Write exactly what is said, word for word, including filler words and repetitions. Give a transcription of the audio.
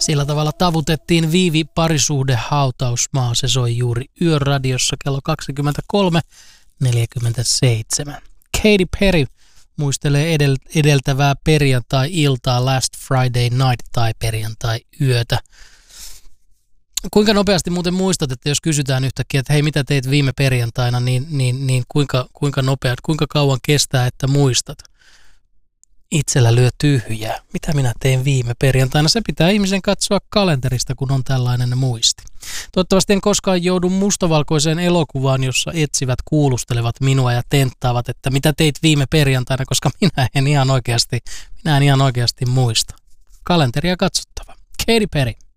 Sillä tavalla tavutettiin Viivi parisuhde hautausmaa. Se soi juuri Yöradiossa kello kaksikymmentäkolme neljäkymmentäseitsemän. Katy Perry muistelee edel- edeltävää perjantai-iltaa, Last Friday Night tai perjantai-yötä. Kuinka nopeasti muuten muistat, että jos kysytään yhtäkkiä, että hei, mitä teit viime perjantaina, niin, niin, niin kuinka, kuinka nopeat, kuinka kauan kestää, että muistat? Itsellä lyö tyhjää. Mitä minä tein viime perjantaina? Se pitää ihmisen katsoa kalenterista, kun on tällainen muisti. Toivottavasti en koskaan joudu mustavalkoiseen elokuvaan, jossa etsivät kuulustelevat minua ja tenttaavat, että mitä teit viime perjantaina, koska minä en ihan oikeasti, minä en ihan oikeasti muista. Kalenteria katsottava. Katy Perry.